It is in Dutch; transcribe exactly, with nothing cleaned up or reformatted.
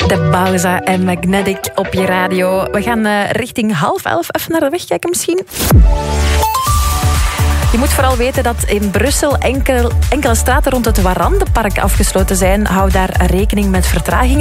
De Bauza en Magnetic op je radio. We gaan uh, richting half elf even naar de weg kijken misschien. Je moet vooral weten dat in Brussel enkel, enkele straten rond het Warandenpark afgesloten zijn. Hou daar rekening met vertragingen.